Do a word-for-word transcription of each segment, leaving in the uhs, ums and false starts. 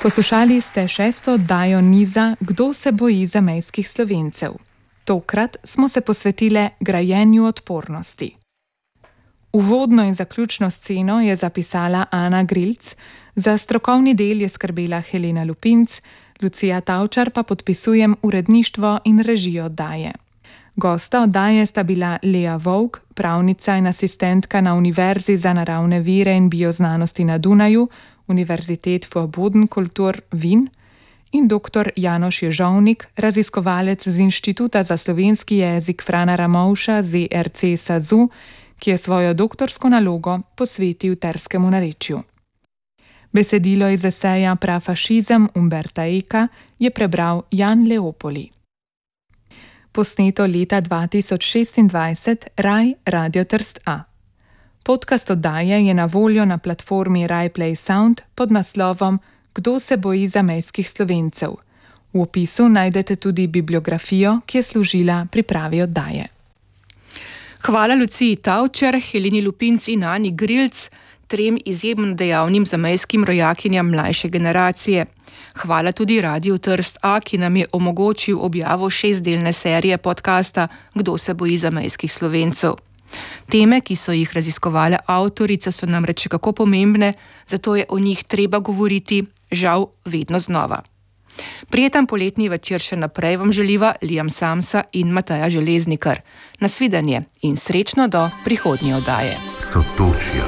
Poslušali ste šesto oddajo niza Kdo se boji zamejskih Slovencev. Tokrat smo se posvetile grajenju odpornosti. Uvodno in zaključno sceno je zapisala Ana Grilc, za strokovni del je skrbela Helena Lupinc, Lucija Tavčar pa podpisujem uredništvo in režijo oddaje. Gosta oddaje sta bila Lea Vovk, pravnica in asistentka na Univerzi za naravne vire in bioznanosti na Dunaju, Univerzitet für Bodenkultur Wien, in doktor Janoš Ježovnik, raziskovalec z Inštituta za slovenski jezik Frana Ramovša Z R C SAZU, ki je svojo doktorsko nalogo posvetil terskemu narečju. Besedilo iz eseja Prafašizem Umberta Eka je prebral Jan Leopoli. Posneto leta dva tisoč šestindvajset, Raj Radio Trst A. Podcast oddaje je na voljo na platformi Rai Play Sound pod naslovom Kdo se boji zamejskih Slovencev. V opisu najdete tudi bibliografijo, ki je služila pripravi oddaje. Hvala Luciji Tavčar, Heleni Lupinc in Ani Grilc, trem izjemno dejavnim zamejskim rojakinjam mlajše generacije. Hvala tudi Radiu Trst A, ki nam je omogočil objavo šestdelne serije podcasta Kdo se boji zamejskih Slovencev. Teme, ki so jih raziskovale avtorice, so namreč kako pomembne, zato je o njih treba govoriti, žal, vedno znova. Prijeten poletni večer še naprej vam želiva Liam Samsa in Mateja Železnikar. Nasvidenje in srečno do prihodnje oddaje. Sotočja.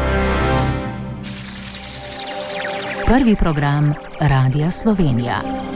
Prvi program Radia Slovenija.